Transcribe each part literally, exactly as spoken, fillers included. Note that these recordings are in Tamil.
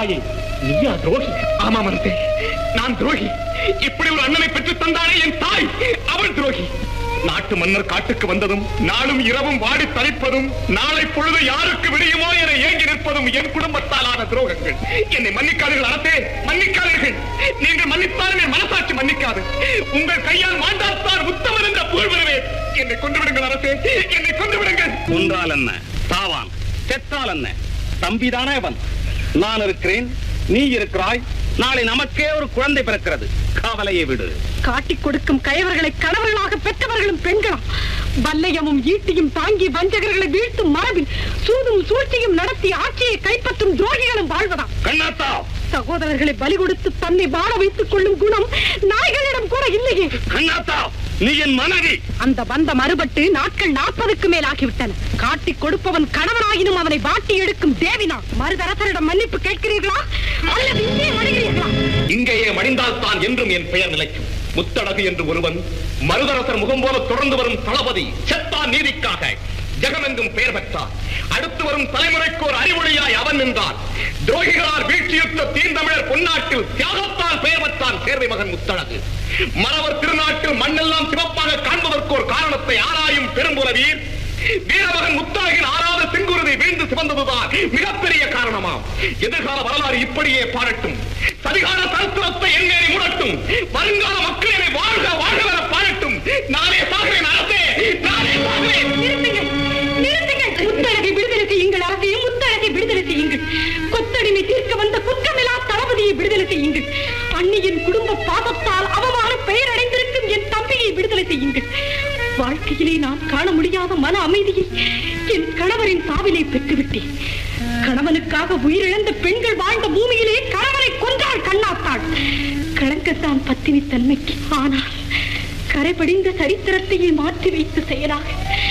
தாயை நீயா துரோகி? ஆமா மனசே, நான் துரோகி. இப்படி ஒரு அண்ணனை பெற்று தந்தானே என் தாய், அவள் துரோகி. நாட்டு மன்னர் காட்டுக்கு வந்ததும் நாளும் இரவும் வாடி தளிப்பதும் நாளை பொழுது யாருக்கு விடியுமோ என ஏங்கி நிற்பதும் என் குடும்பத்தாலான துரோகங்கள். என்னை மன்னிக்காதீர்கள் அரசே, மன்னிக்காதீர்கள். நீங்கள் மன்னித்தாலும் என் மனசாட்சி மன்னிக்காது. உங்கள் கையால் மாண்டாத்தான் உத்தமன் என்ற புகழ் வருவேன். என்னை கொண்டு விடுங்கள் அரசே, என்னை கொண்டு விடுங்கள். கொன்றால் என்ன, சாவான். செத்தால் என்ன, தம்பிதானே அவன். நான் இருக்கிறேன், நீ இருக்கிறாய். நாளை நமக்கே ஒரு குழந்தை பிறக்கிறது. கவலையை விடு. காட்டிக் கொடுக்கும் கயவர்களை கணவர்களாக பெற்றவர்களும் பெண்களா? வல்லையமும் ஈட்டியும் தாங்கி வஞ்சகர்களை வீழ்த்தும் மரபில் சூதும் சூழ்ச்சியும் நடத்தி ஆட்சியை கைப்பற்றும் துரோகிகளும் வாழ்வதா? கண்ணாத்தா, சகோதரர்களை பலி கொடுத்து தன்னை வாழ வைத்துக் கொள்ளும் குணம் நாய்களிடம் கூட இல்லையே. கண்ணாத்தா, நீ என் மனைவி. அந்த பந்தம் அறுபட்டு நாட்கள் நாற்பதுக்கு மேல் ஆகிவிட்டன. காட்டிக் கொடுப்பவன் கணவனாயினும் அவனை வாட்டி எடுக்கும் தேவினா. மருதரசரிடம் மன்னிப்பு கேட்கிறீர்களா அல்லது இங்கே மடிகிறீர்களா? இங்கேயே மடிந்தால் தான் என்றும் என் பெயர் நிலைக்கும். முத்தழகு என்று ஒருவன், மருதரசர் முகம் போல தொடர்ந்து வரும் தளபதி, செத்தான் நீதிக்காக ஜெகமெங்கும் பெயர் பெற்றார். அடுத்து வரும் தலைமுறைக்கு ஒரு அறிவொளியாய் அவன் நின்றான். துரோகிகளால் வீழ்ச்சியுற்ற தீந்தமிழர் பொன்னாட்டில் தியாகத்தால் பெயர் பெற்றான் சேர்வை மகன் முத்தழகு. மறவர் திருநாட்டில் மண்ணெல்லாம் சிவப்பாக காண்பதற்கு ஒரு காரணத்தை ஆராயும் பெரும்புலவீர் வீரமகன் முத்தழகின் ஆறாத செங்குருதி வீழ்ந்து சிவந்ததுதான் மிகப்பெரிய காரணமாம். எதிர்கால வரலாறு இப்படியே பாடட்டும். சதிகால சரித்திரத்தை எங்கேறி மூடட்டும். வருங்கால மக்கள் என்னை வாழ்க வாழ்க வர பாடட்டும். நானே சாகிறேன் அரசே, நானே சாகிறேன். நிறுத்துங்கள், நிறுத்துங்கள். முத்தழகை விடுதலை செய்யுங்கள் அரசே, முத்தழகை விடுதலை செய்யுங்கள். கொத்தடிமை தீர்க்க வந்த குற்றமில்லா தளபதியை விடுதலை செய்யுங்கள். அண்ணியின் குடும்ப பாதத்தால் அவமான பெயர் அடைந்திருக்கும் என் தம்பியை விடுதலை செய்யுங்கள். வாழ்க்கையிலே நான் காண முடியாத மன அமைதியை என் கணவரின் சாவிலே பெற்றுவிட்டேன். கணவனுக்காக உயிரிழந்த பெண்கள் வாழ்ந்த பூமியிலே கணவனை கொன்றாள் கண்ணாத்தாள். களங்கத்தான் பத்தினி தன்மைக்கு. ஆனால் கரைபடிந்த சரித்திரத்தையே மாற்றி வைத்த செயலாக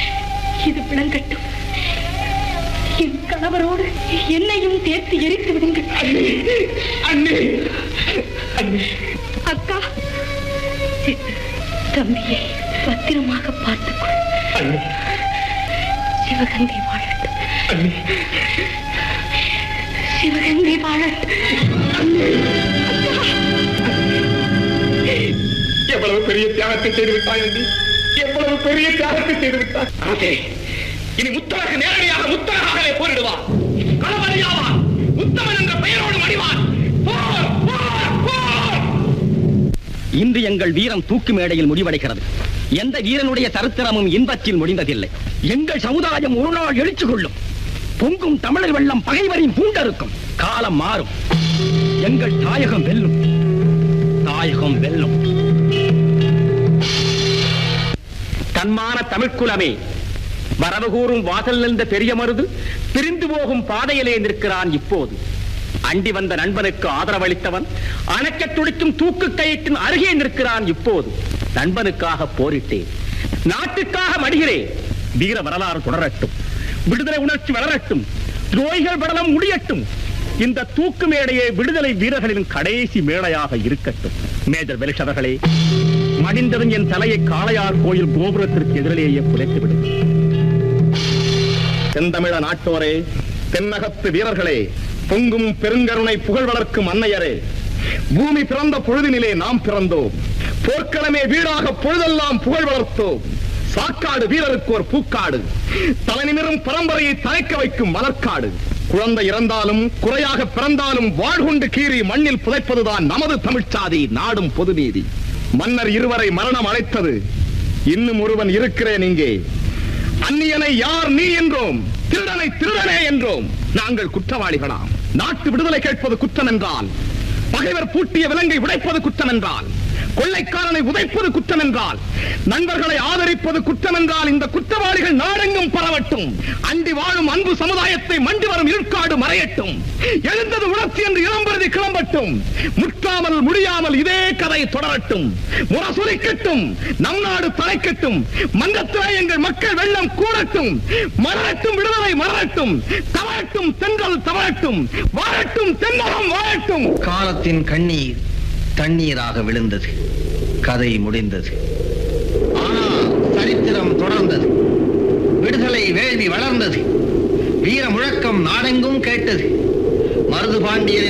இது விளங்கட்டும். என் கணவரோடு என்னையும் சேர்த்து எரித்து விடுங்கள். அக்கா, தம்பியை பத்திரமாக பார்த்துக்கொள். சிவகங்கை வாழட்டும், சிவகங்கை வாழட்டும். எவ்வளவு பெரிய தியாகத்தை செய்து விட்டாய் அண்ணி, எவ்வளவு பெரிய தியாகத்தை செய்து விட்டாய். அரசே, இனி முத்தழகு நேரடியாக முத்தழகாகவே போரிடுவார். களபதியாவார். உத்தமன் என்ற பெயரோடு மடிவார். போர், போர், போர். இன்று எங்கள் வீரம் தூக்கு மேடையில் முடிவடைகிறது. எந்த வீரனுடைய சரித்திரமும் இன்பத்தில் முடிந்ததில்லை. எங்கள் சமுதாயம் ஒரு நாள் எழுச்சி கொள்ளும். பொங்கும் தமிழர் வெள்ளம் பகைவரின் பூண்டருக்கும். காலம் மாறும். எங்கள் தாயகம் வெல்லும், தாயகம் வெல்லும். தன்மான தமிழ்குலமே, வரவு கூறும் வாசல் நின்ற பெரிய மருது பிரிந்து போகும் பாதையிலே நிற்கிறான் இப்போது. அண்டி வந்த நண்பனுக்கு ஆதரவளித்தவன் அணைக்க துடிக்கும் தூக்கு கயிற்றின் அருகே நிற்கிறான் இப்போது. நண்பனுக்காக போரிட்டேன், நாட்டுக்காக மடிகிறேன். வீர வரலாறு தொடரட்டும், விடுதலை உணர்ச்சி வளரட்டும், துரோகிகள் படலம் முடியட்டும். இந்த தூக்கு மேடையே விடுதலை வீரர்களின் கடைசி மேடையாக இருக்கட்டும். மேஜர் வெலிஷ் அவர்களே, மடிந்ததும் என் தலையை காளையார் கோயில் கோபுரத்திற்கு எதிரிலேயே புதைத்துவிடும். தென்தமிழ நாட்டோரே, தென்னகத்து வீரர்களே, பொங்கும் பெருங்கருணை புகழ் வளர்க்கும் அன்னையரே, பூமி பிறந்த பொழுதினிலே நாம் பிறந்தோம். போர்க்களமே வீடாக பொழுதெல்லாம் புகழ் வளர்த்தோம். சாக்காடு வீரருக்கு ஒரு பூக்காடு, தலைநிமிரும் பரம்பரையை தலைக்க வைக்கும் மலர்க்காடு. குழந்தை இறந்தாலும் குறையாக பிறந்தாலும் வாழ்கொண்டு கீறி மண்ணில் புதைப்பதுதான் நமது தமிழ்ச்சாதி, நாடும் பொது நீதி. மன்னர் இருவரை மரணம் அழைத்தது, இன்னும் ஒருவன் இருக்கிறேன் இங்கே. அந்நியனை யார் நீ என்றோம், திருடனை திருடனே என்றோம். நாங்கள் குற்றவாளிகளாம். நாட்டு விடுதலை கேட்பது குற்றம் என்றால், பகைவர் பூட்டிய விலங்கை உடைப்பது குற்றம் என்றால், கொள்ளைக்காரனை உதைப்பது குற்றம் என்றால், நண்பர்களை ஆதரிப்பது குற்றம் என்றால், இந்த குற்றவாளிகள் நாடெங்கும் பரவட்டும். அண்டி வாழும் அன்பு சமுதாயத்தை மண்டி வரும் இருட்காடு மறையட்டும். எழுந்தது உணர்ச்சி என்று இளம்பருதி கிளம்பட்டும். முற்றாமல் முடியாமல் இதே கதை தொடரட்டும். முரசொலிக்கட்டும், நம் நாடு தலைக்கட்டும். மன்றத்திலே எங்கள் மக்கள் வெள்ளம் கூடட்டும். மலரட்டும் விடுதலை மலரட்டும். தவறட்டும் தென்றல் தவறட்டும். வாழட்டும் தென்னகம் வாழட்டும். காலத்தின் கண்ணீர் தண்ணீராக விழுந்தது. கதை முடிந்தது. ஆனால் சரித்திரம் தொடர்ந்தது. விடுதலை வேள்வி வளர்ந்தது. வீர முழக்கம் நாடெங்கும் கேட்டது. மருது பாண்டியரின்